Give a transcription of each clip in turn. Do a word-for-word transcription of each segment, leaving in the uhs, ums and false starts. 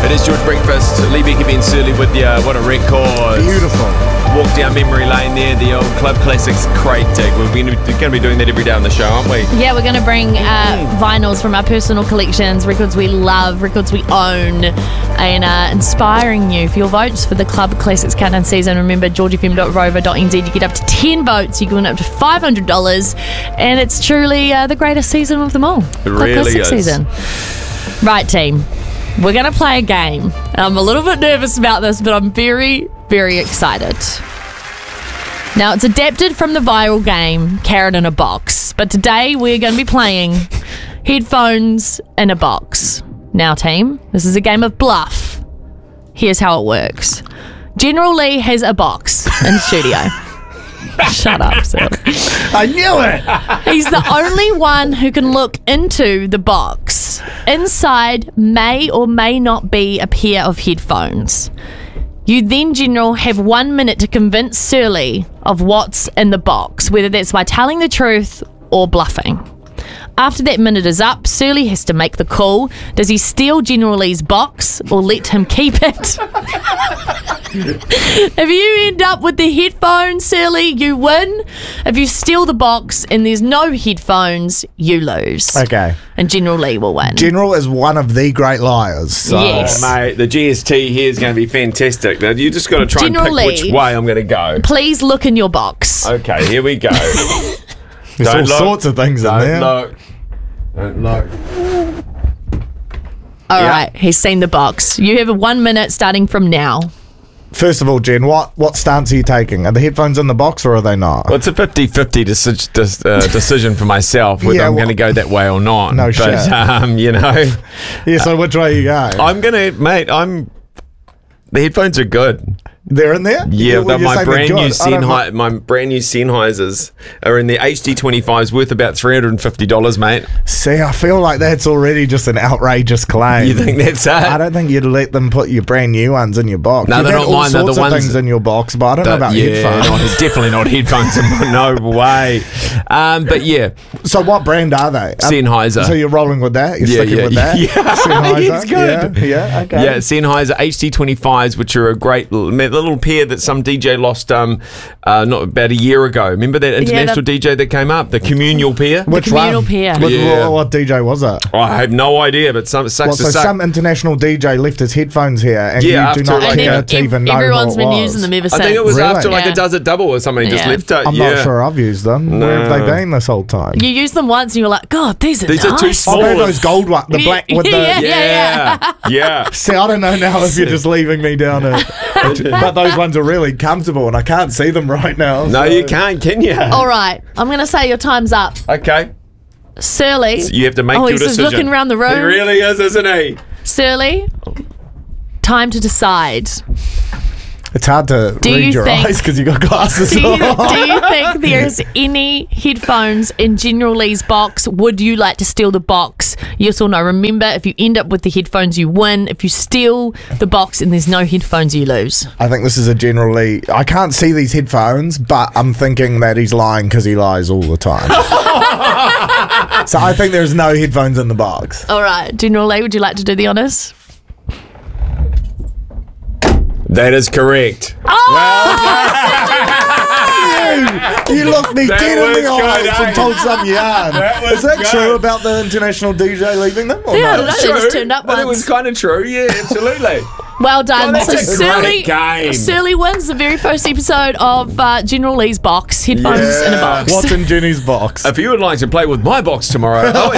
It is George Breakfast. Lee Becker being Surly with you. What a record. Beautiful. Walk down memory lane there, the old Club Classics crate dig. We're going to be doing that every day on the show, aren't we? Yeah, we're going to bring uh, vinyls from our personal collections, records we love, records we own, and uh, inspiring you for your votes for the Club Classics Countdown season. Remember, george f m dot rover dot n z. You get up to ten votes, you can win up to five hundred dollars, and it's truly uh, the greatest season of them all. It Club really Classics is. season. Right, team. We're going to play a game. I'm a little bit nervous about this, but I'm very, very excited. Now, it's adapted from the viral game Carrot in a Box, but today we're going to be playing Headphones in a Box. Now, team, this is a game of bluff. Here's how it works. General Lee has a box in the studio. Shut up, Sal. I knew it! He's the only one who can look into the box. Inside may or may not be a pair of headphones. You then, General, have one minute to convince Surly of what's in the box, whether that's by telling the truth or bluffing. After that minute is up, Surly has to make the call. Does he steal General Lee's box or let him keep it? If you end up with the headphones, Surly, you win. If you steal the box and there's no headphones, you lose. Okay. And General Lee will win. General is one of the great liars. So. Yes. Oh, mate, the G S T here is going to be fantastic. Now, you just got to try General and pick Lee. which way I'm going to go. Please look in your box. Okay, here we go. There's all Don't look. sorts of things in Don't there. look. Don't look. All Yeah. right, he's seen the box. You have one minute starting from now. First of all, Jen, what, what stance are you taking? Are the headphones in the box or are they not? Well, it's a fifty-fifty deci- dis- uh, decision for myself whether Yeah, I'm well- going to go that way or not. No but, shit. um, you know, Yeah, so which way are you going? I'm going to, mate, I'm, the headphones are good. They're in there? Yeah, well, the, you're my saying they're brand new good. I don't know. Sennheiser, my brand new Sennheisers are in the H D twenty-fives, worth about three hundred fifty dollars, mate. See, I feel like that's already just an outrageous claim. You think that's it? I don't think you'd let them put your brand new ones in your box. No, You've they're had not all mine, they're sorts the of ones- things in your box, but I don't know about yeah, headphones. not- definitely not headphones. No way. Um, but yeah, So what brand are they? Um, Sennheiser. So you're rolling with that? You're Yeah, sticking yeah, with that? yeah. Sennheiser? It's good. Yeah, yeah, okay. Yeah, Sennheiser H D twenty-fives, which are a great little, little pair that some D J lost um, uh, not about a year ago. Remember that international the- D J that came up? The communal pair? Which communal one? pair. What, Yeah. what, what D J was it? Oh, I have no idea, but some sucks Well, to so suck. some international D J left his headphones here, and Yeah, you after do not like And care a- then to ev- even know everyone's what it been was. using them ever I since. think it was Really? after like Yeah. a does it double or something. Just Yeah. left it. I'm yeah. not sure I've used them. Where have they No. been this whole time? You use them once and you're like, God, these are These nice. are too Oh, small. they're those gold ones, the black with the... Yeah, Yeah, yeah. See, I don't know now if you're just leaving me down a... but those ones are really comfortable, and I can't see them right now. No, so- you can't, can you? All right, I'm going to say your time's up. Okay. Surly. You have to make oh, your he's decision. just looking around the room. He really is, isn't he? Surly, time to decide. It's hard to Do read you your think- eyes because you got glasses Do you, on. do you think there's any headphones in General Lee's box? Would you like to steal the box? Yes or no? Remember, if you end up with the headphones, you win. If you steal the box and there's no headphones, you lose. I think this is a generally... I can't see these headphones, but I'm thinking that he's lying because he lies all the time. So I think there's no headphones in the box. All right, General Lee, would you like to do the honours? That is correct. You, you looked me That dead in was the good, eyes eh? and told some yarn. That was Is that good. true about the international D J leaving them? Or Yeah, I no? don't know. They just turned up But it was once. kind of true. Yeah, absolutely. Well done. Oh, that's so a great Surly, game. Surly wins the very first episode of uh, General Lee's box. Headphones Yeah. in a box. What's in Jenny's box? If you would like to play with my box tomorrow, oh,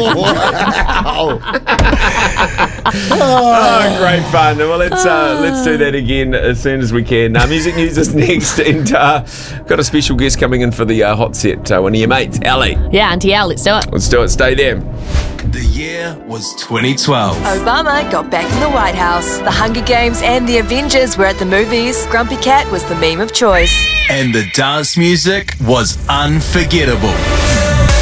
oh, great fun. Well, let's uh, let's do that again as soon as we can. Uh, music news is next, and uh, got a special guest coming in for the uh, hot set. Uh, one of your mates, Ali. Yeah, Auntie Al, let's do it. Let's do it. Stay there. The year was twenty twelve. Obama got back in the White House. The Hunger Games and the Avengers were at the movies. Grumpy Cat was the meme of choice. And the dance music was unforgettable.